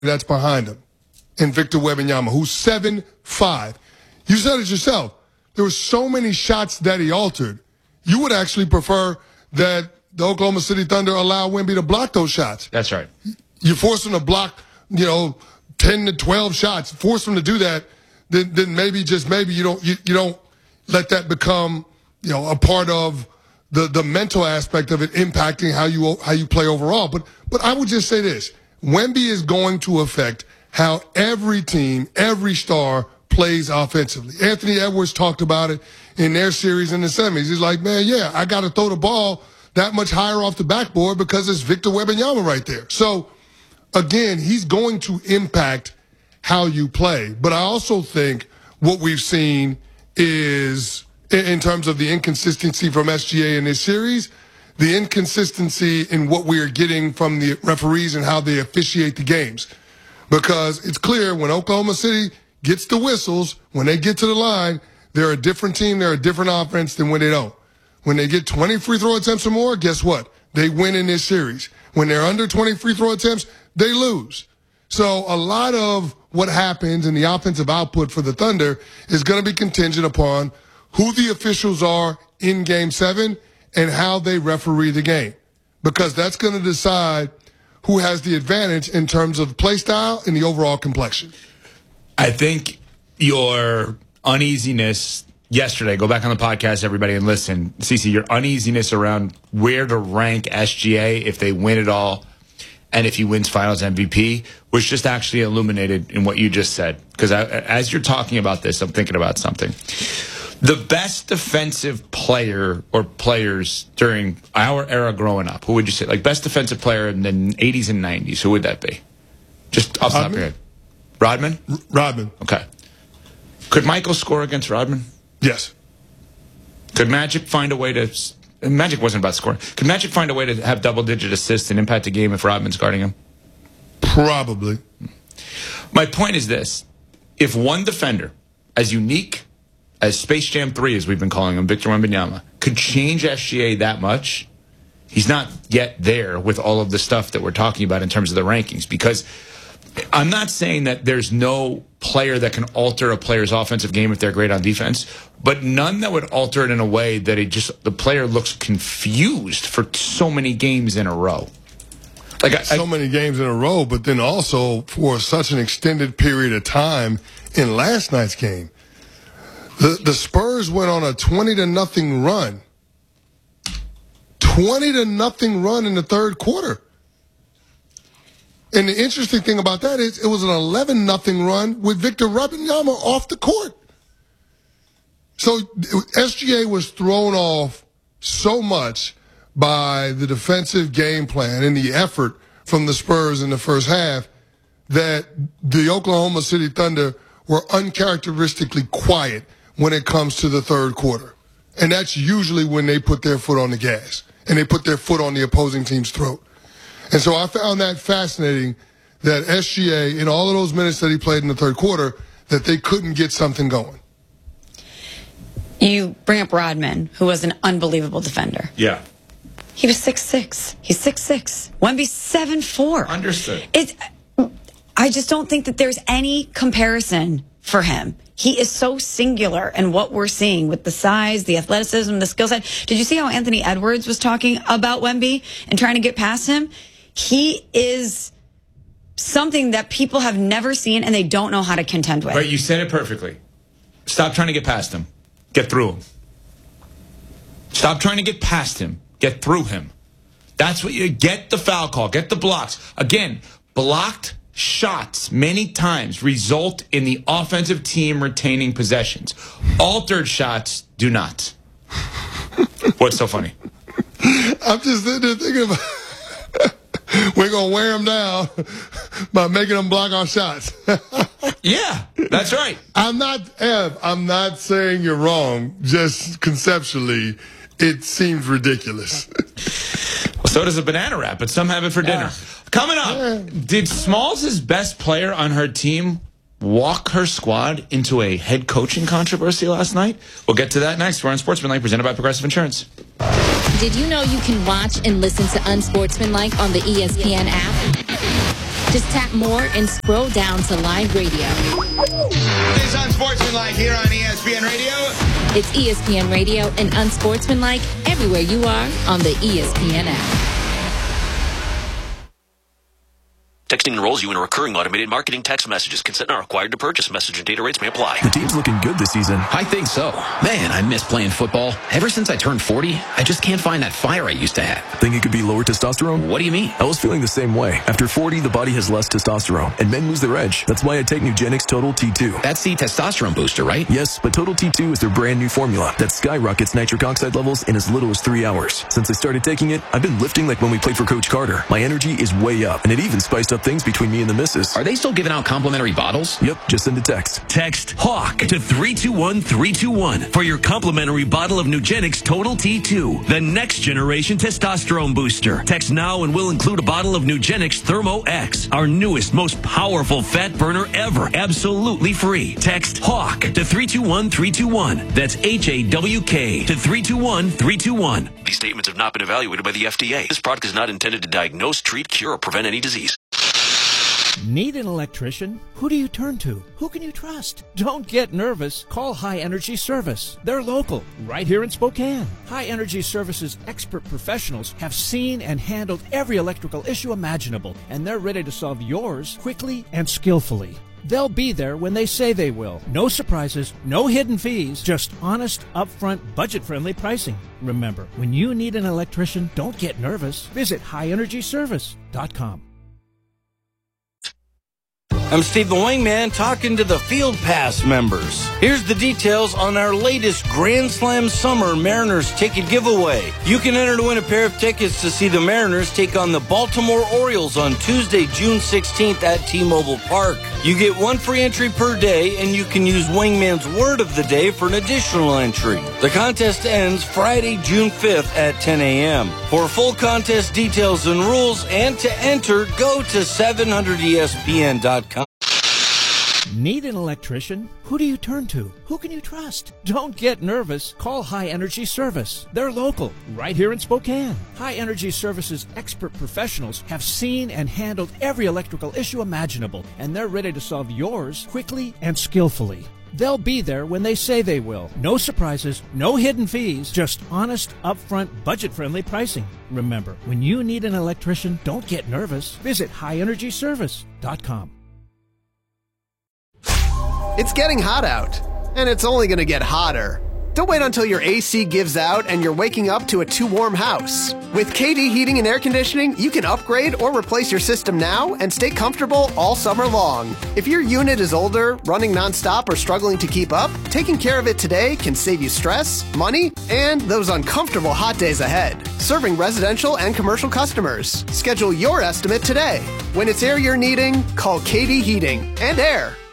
that's behind him, and Victor Wembanyama, who's 7'5". You said it yourself. There were so many shots that he altered. You would actually prefer that the Oklahoma City Thunder allow Wemby to block those shots. That's right. You force him to block, 10 to 12 shots. Force him to do that. Then maybe, just maybe, you don't let that become, a part of the mental aspect of it impacting how you play overall. But I would just say this: Wemby is going to affect how every team, every star plays offensively. Anthony Edwards talked about it in their series in the semis. He's like, man, yeah, I got to throw the ball that much higher off the backboard because it's Victor Wembanyama right there. So, again, he's going to impact how you play. But I also think what we've seen is, in terms of the inconsistency from SGA in this series, the inconsistency in what we are getting from the referees and how they officiate the games. Because it's clear when Oklahoma City gets the whistles, when they get to the line, they're a different team, they're a different offense than when they don't. When they get 20 free throw attempts or more, guess what? They win in this series. When they're under 20 free throw attempts, they lose. So a lot of what happens in the offensive output for the Thunder is going to be contingent upon who the officials are in Game 7 and how they referee the game. Because that's going to decide who has the advantage in terms of play style and the overall complexion. I think your uneasiness yesterday, go back on the podcast, everybody, and listen. CeCe, your uneasiness around where to rank SGA if they win it all and if he wins Finals MVP was just actually illuminated in what you just said. Because as you're talking about this, I'm thinking about something. The best defensive player or players during our era growing up, who would you say? Like, best defensive player in the 80s and 90s, who would that be? Just off the top of your head. Rodman? Rodman. Okay. Could Michael score against Rodman? Yes. Could Magic find a way to... Magic wasn't about scoring. Could Magic find a way to have double-digit assists and impact the game if Rodman's guarding him? Probably. My point is this. If one defender, as unique as Space Jam 3, as we've been calling him, Victor Wembanyama, could change SGA that much, he's not yet there with all of the stuff that we're talking about in terms of the rankings. Because I'm not saying that there's no player that can alter a player's offensive game if they're great on defense, but none that would alter it in a way that the player looks confused for so many games in a row. So many games in a row, but then also for such an extended period of time in last night's game. The Spurs went on a 20-0 run. 20-0 run in the third quarter. And the interesting thing about that is it was an 11-0 run with Victor Wembanyama off the court. So SGA was thrown off so much by the defensive game plan and the effort from the Spurs in the first half that the Oklahoma City Thunder were uncharacteristically quiet when it comes to the third quarter. And that's usually when they put their foot on the gas and they put their foot on the opposing team's throat. And so I found that fascinating that SGA, in all of those minutes that he played in the third quarter, that they couldn't get something going. You bring up Rodman, who was an unbelievable defender. Yeah. He was 6'6". He's 6'6". Wemby's 7'4". Understood. I just don't think that there's any comparison for him. He is so singular in what we're seeing with the size, the athleticism, the skill set. Did you see how Anthony Edwards was talking about Wemby and trying to get past him? He is something that people have never seen and they don't know how to contend with. Right, you said it perfectly. Stop trying to get past him. Get through him. Stop trying to get past him. Get through him. That's what you get. The foul call. Get the blocks. Again, blocked shots many times result in the offensive team retaining possessions. Altered shots do not. What's so funny? I'm just sitting there thinking about we're going to wear them down by making them block our shots. Yeah, that's right. I'm not saying you're wrong. Just conceptually, it seems ridiculous. Well, so does a banana wrap, but some have it for dinner. Coming up, did Smalls' best player on her team walk her squad into a head coaching controversy last night? We'll get to that next. We're on Sportsmanlike, presented by Progressive Insurance. Did you know you can watch and listen to Unsportsmanlike on the ESPN app? Just tap more and scroll down to live radio. This Unsportsmanlike here on ESPN Radio. It's ESPN Radio and Unsportsmanlike everywhere you are on the ESPN app. Texting enrolls you in a recurring automated marketing text messages. Consent not required to purchase. Message and data rates may apply. The team's looking good this season. I think so. Man, I miss playing football. Ever since I turned 40, I just can't find that fire I used to have. Think it could be lower testosterone? What do you mean? I was feeling the same way. After 40, the body has less testosterone, and men lose their edge. That's why I take Nugenix Total T2. That's the testosterone booster, right? Yes, but Total T2 is their brand new formula that skyrockets nitric oxide levels in as little as 3 hours. Since I started taking it, I've been lifting like when we played for Coach Carter. My energy is way up, and it even spiced up things between me and the missus. Are they still giving out complimentary bottles? Yep, just send a text. Text HAWK to 321-321 for your complimentary bottle of Nugenix Total T2, the next generation testosterone booster. Text now and we'll include a bottle of Nugenix Thermo X, our newest, most powerful fat burner ever, absolutely free. Text HAWK to 321-321. That's HAWK to 321-321. These statements have not been evaluated by the FDA. This product is not intended to diagnose, treat, cure, or prevent any disease. Need an electrician? Who do you turn to? Who can you trust? Don't get nervous. Call High Energy Service. They're local, right here in Spokane. High Energy Service's expert professionals have seen and handled every electrical issue imaginable, and they're ready to solve yours quickly and skillfully. They'll be there when they say they will. No surprises, no hidden fees, just honest, upfront, budget-friendly pricing. Remember, when you need an electrician, don't get nervous. Visit highenergyservice.com. I'm Steve the Wingman talking to the Field Pass members. Here's the details on our latest Grand Slam Summer Mariners ticket giveaway. You can enter to win a pair of tickets to see the Mariners take on the Baltimore Orioles on Tuesday, June 16th at T-Mobile Park. You get one free entry per day, and you can use Wingman's word of the day for an additional entry. The contest ends Friday, June 5th at 10 a.m. For full contest details and rules and to enter, go to 700ESPN.com. Need an electrician? Who do you turn to? Who can you trust? Don't get nervous. Call High Energy Service. They're local, right here in Spokane. High Energy Service's expert professionals have seen and handled every electrical issue imaginable, and they're ready to solve yours quickly and skillfully. They'll be there when they say they will. No surprises, no hidden fees, just honest, upfront, budget-friendly pricing. Remember, when you need an electrician, don't get nervous. Visit highenergyservice.com. It's getting hot out, and it's only going to get hotter. Don't wait until your AC gives out and you're waking up to a too warm house. With KD Heating and Air Conditioning, you can upgrade or replace your system now and stay comfortable all summer long. If your unit is older, running nonstop, or struggling to keep up, taking care of it today can save you stress, money, and those uncomfortable hot days ahead. Serving residential and commercial customers. Schedule your estimate today. When it's air you're needing, call KD Heating and Air.